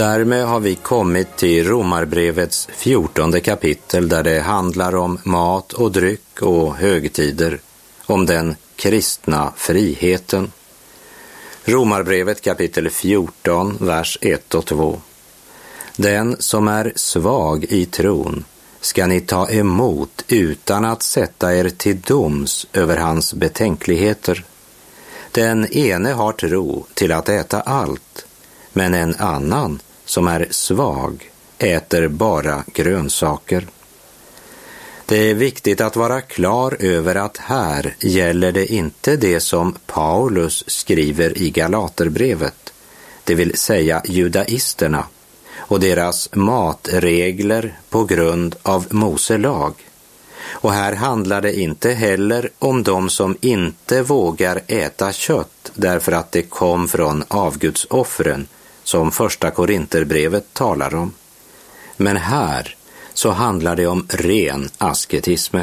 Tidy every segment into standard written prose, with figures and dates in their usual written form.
Därmed har vi kommit till Romarbrevets 14:e kapitel, där det handlar om mat och dryck och högtider, om den kristna friheten. Romarbrevet kapitel 14, vers 1 och 2. Den som är svag i tron ska ni ta emot utan att sätta er till doms över hans betänkligheter. Den ene har tro till att äta allt, men en annan som är svag äter bara grönsaker. Det är viktigt att vara klar över att här gäller det inte det som Paulus skriver i Galaterbrevet, det vill säga judaisterna och deras matregler på grund av Mose lag. Och här handlar det inte heller om de som inte vågar äta kött därför att det kom från avgudsoffren, som första Korinterbrevet talar om. Men här så handlar det om ren asketism.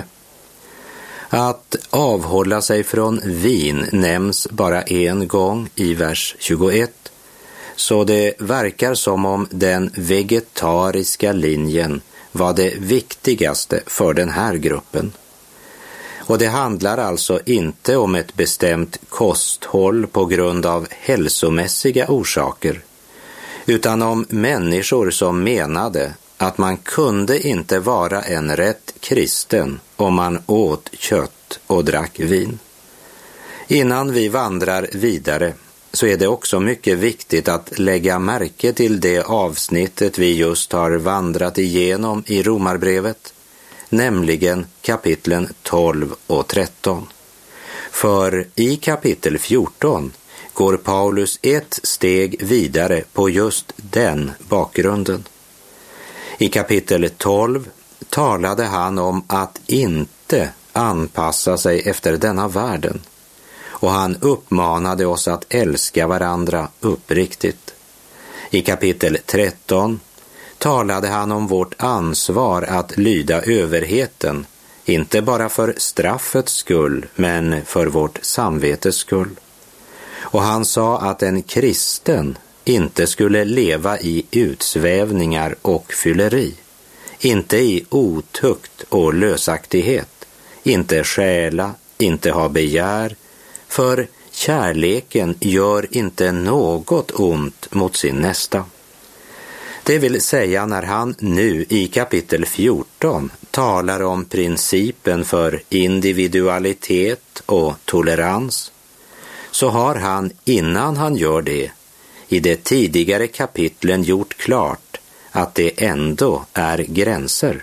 Att avhålla sig från vin nämns bara en gång i vers 21, så det verkar som om den vegetariska linjen var det viktigaste för den här gruppen. Och det handlar alltså inte om ett bestämt kosthåll på grund av hälsomässiga orsaker, utan om människor som menade att man kunde inte vara en rätt kristen om man åt kött och drack vin. Innan vi vandrar vidare så är det också mycket viktigt att lägga märke till det avsnittet vi just har vandrat igenom i Romarbrevet, nämligen kapitlen 12 och 13. För i kapitel 14 går Paulus ett steg vidare på just den bakgrunden. I kapitel 12 talade han om att inte anpassa sig efter denna världen, och han uppmanade oss att älska varandra uppriktigt. I kapitel 13 talade han om vårt ansvar att lyda överheten, inte bara för straffets skull, men för vårt samvetes skull. Och han sa att en kristen inte skulle leva i utsvävningar och fylleri, inte i otukt och lösaktighet, inte stjäla, inte ha begär, för kärleken gör inte något ont mot sin nästa. Det vill säga, när han nu i kapitel 14 talar om principen för individualitet och tolerans, så har han innan han gör det i de tidigare kapitlen gjort klart att det ändå är gränser.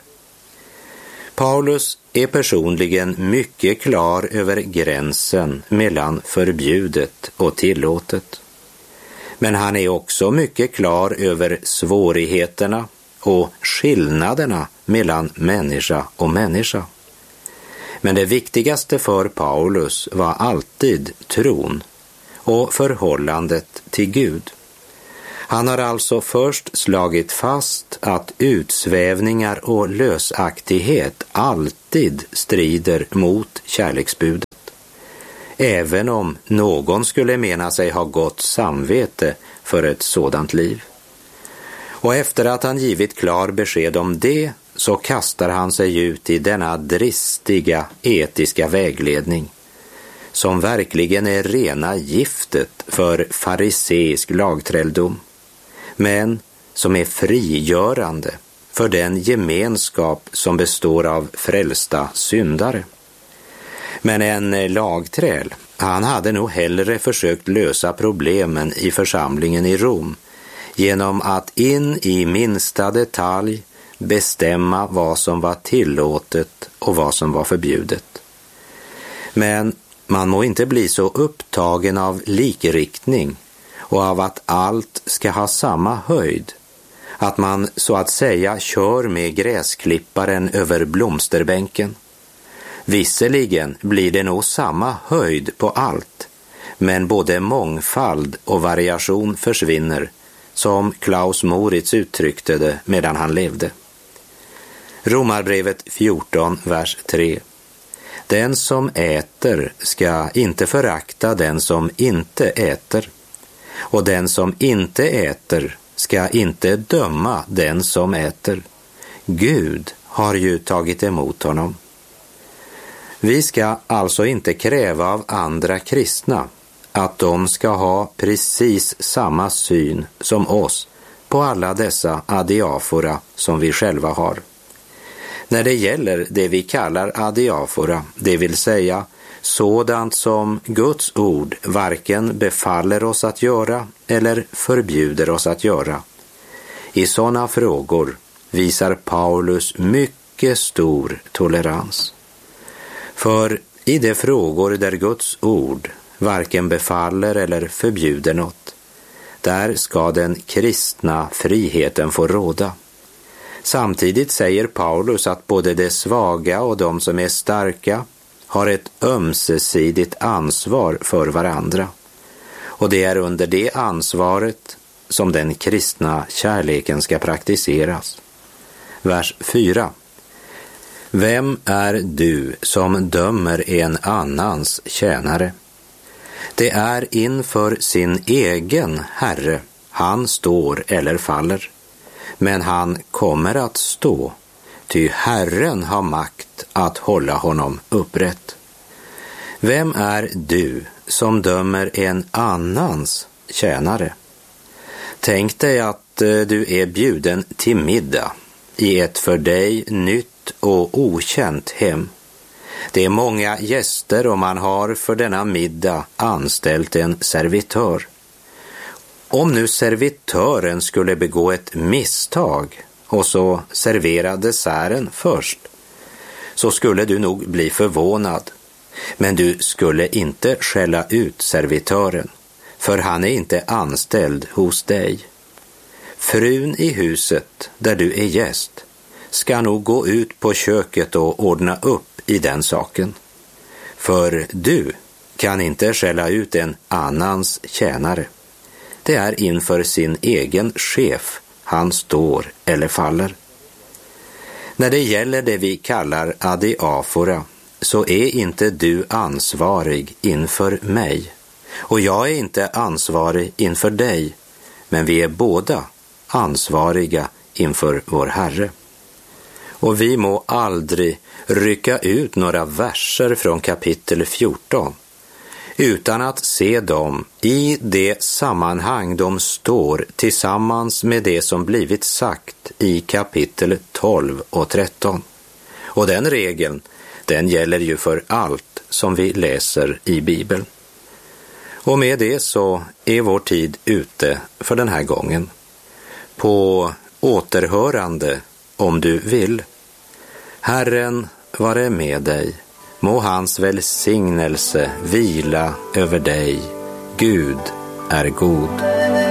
Paulus är personligen mycket klar över gränsen mellan förbjudet och tillåtet. Men han är också mycket klar över svårigheterna och skillnaderna mellan människa och människa. Men det viktigaste för Paulus var alltid tron och förhållandet till Gud. Han har alltså först slagit fast att utsvävningar och lösaktighet alltid strider mot kärleksbudet. Även om någon skulle mena sig ha gott samvete för ett sådant liv. Och efter att han givit klar besked om det, så kastar han sig ut i denna dristiga etiska vägledning, som verkligen är rena giftet för fariseisk lagträlldom, men som är frigörande för den gemenskap som består av frälsta syndare. Men en lagträl, han hade nog hellre försökt lösa problemen i församlingen i Rom genom att in i minsta detalj bestämma vad som var tillåtet och vad som var förbjudet. Men man må inte bli så upptagen av likriktning och av att allt ska ha samma höjd, att man så att säga kör med gräsklipparen över blomsterbänken. Visserligen blir det nog samma höjd på allt, men både mångfald och variation försvinner, som Klaus Moritz uttryckte det medan han levde. Romarbrevet 14, vers 3. Den som äter ska inte förakta den som inte äter, och den som inte äter ska inte döma den som äter. Gud har ju tagit emot honom. Vi ska alltså inte kräva av andra kristna att de ska ha precis samma syn som oss på alla dessa adiafora som vi själva har. När det gäller det vi kallar adiafora, det vill säga sådant som Guds ord varken befaller oss att göra eller förbjuder oss att göra. I sådana frågor visar Paulus mycket stor tolerans. För i de frågor där Guds ord varken befaller eller förbjuder något, där ska den kristna friheten få råda. Samtidigt säger Paulus att både de svaga och de som är starka har ett ömsesidigt ansvar för varandra. Och det är under det ansvaret som den kristna kärleken ska praktiseras. Vers 4. Vem är du som dömer en annans tjänare? Det är inför sin egen herre han står eller faller. Men han kommer att stå, ty Herren har makt att hålla honom upprätt. Vem är du som dömer en annans tjänare? Tänk dig att du är bjuden till middag i ett för dig nytt och okänt hem. Det är många gäster och man har för denna middag anställt en servitör. Om nu servitören skulle begå ett misstag och så servera desserten först, så skulle du nog bli förvånad. Men du skulle inte skälla ut servitören, för han är inte anställd hos dig. Frun i huset där du är gäst ska nog gå ut på köket och ordna upp i den saken. För du kan inte skälla ut en annans tjänare. Det är inför sin egen chef han står eller faller. När det gäller det vi kallar adiafora, så är inte du ansvarig inför mig. Och jag är inte ansvarig inför dig, men vi är båda ansvariga inför vår Herre. Och vi må aldrig rycka ut några verser från kapitel 14 utan att se dem i det sammanhang de står tillsammans med det som blivit sagt i kapitel 12 och 13. Och den regeln, den gäller ju för allt som vi läser i Bibeln. Och med det så är vår tid ute för den här gången. På återhörande om du vill. Herren vare med dig. Må hans välsignelse vila över dig. Gud är god.